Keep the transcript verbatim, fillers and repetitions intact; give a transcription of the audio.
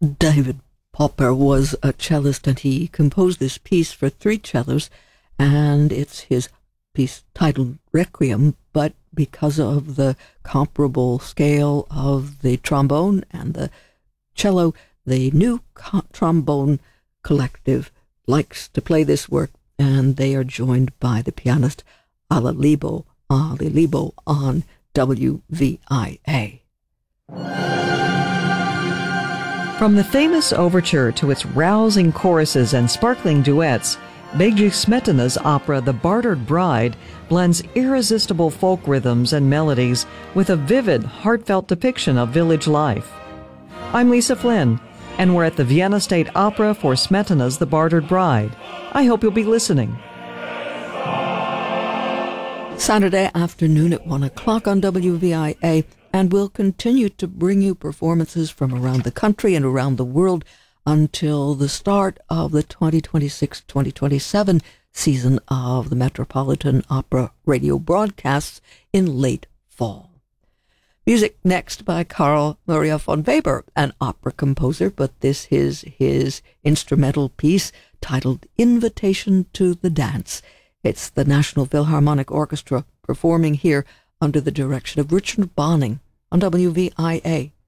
David Popper was a cellist, and he composed this piece for three cellos, and it's his piece titled Requiem, but because of the comparable scale of the trombone and the cello, the New Co- Trombone Collective likes to play this work, and they are joined by the pianist Ala Libo, Ali Libo on W V I A. From the famous overture to its rousing choruses and sparkling duets, Bedřich Smetana's opera The Bartered Bride blends irresistible folk rhythms and melodies with a vivid, heartfelt depiction of village life. I'm Lisa Flynn, and we're at the Vienna State Opera for Smetana's The Bartered Bride. I hope you'll be listening. Saturday afternoon at one o'clock on W V I A, and we'll continue to bring you performances from around the country and around the world until the start of the twenty twenty-six twenty twenty-seven season of the Metropolitan Opera radio broadcasts in late fall. Music next by Karl Maria von Weber, an opera composer, but this is his instrumental piece titled Invitation to the Dance. It's the National Philharmonic Orchestra performing here under the direction of Richard Bonning on W V I A.